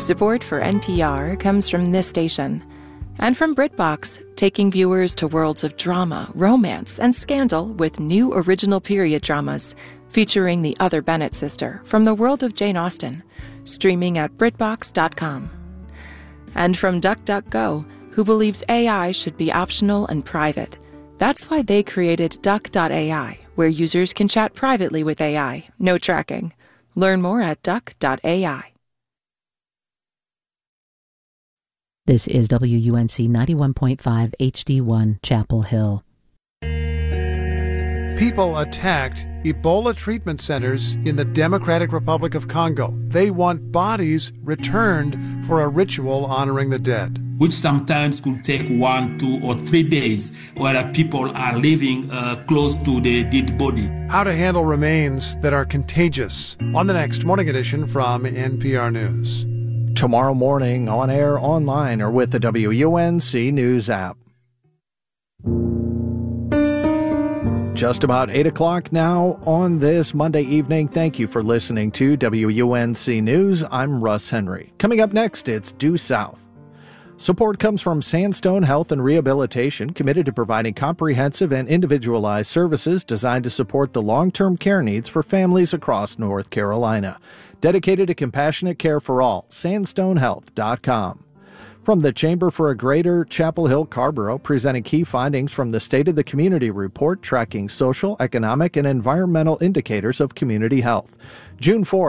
Support for NPR comes from this station and from BritBox, taking viewers to worlds of drama, romance, and scandal with new original period dramas featuring the other Bennett sister from the world of Jane Austen, streaming at BritBox.com. And from DuckDuckGo, who believes AI should be optional and private. That's why they created Duck.ai, where users can chat privately with AI, no tracking. Learn more at Duck.ai. This is WUNC 91.5 HD1 Chapel Hill. People attacked Ebola treatment centers in the Democratic Republic of Congo. They want bodies returned for a ritual honoring the dead, which sometimes could take 1, 2, or 3 days, where people are living close to the dead body. How to handle remains that are contagious on the next Morning Edition from NPR News. Tomorrow morning, on air, online, or with the WUNC News app. Just about 8 o'clock now on this Monday evening. Thank you for listening to WUNC News. I'm Russ Henry. Coming up next, it's Due South. Support comes from Sandstone Health and Rehabilitation, committed to providing comprehensive and individualized services designed to support the long-term care needs for families across North Carolina. Dedicated to compassionate care for all, sandstonehealth.com. From the Chamber for a Greater Chapel Hill Carrboro, presenting key findings from the State of the Community Report tracking social, economic, and environmental indicators of community health. June 4th.